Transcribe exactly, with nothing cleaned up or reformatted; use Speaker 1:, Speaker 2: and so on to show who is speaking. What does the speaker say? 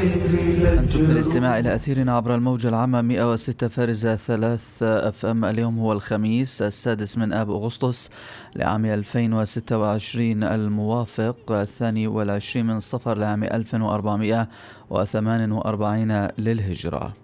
Speaker 1: أنتم في الاستماع إلى أثيرنا عبر الموجة العامة مئة وستة فارزة ثلاث أف أم. اليوم هو الخميس السادس من آب أغسطس لعام ألفين وستة وعشرين، الموافق الثاني والعشرين من صفر لعام ألف وأربعمئة وثمان وأربعين للهجرة.